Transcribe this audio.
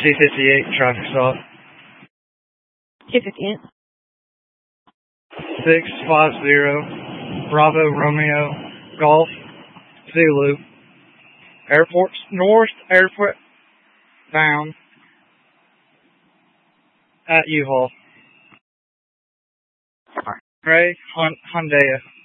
T58 traffic stop. T58. 650 Bravo Romeo Golf Zulu. Airport North Airport bound at U-Haul. Gray Hyundai.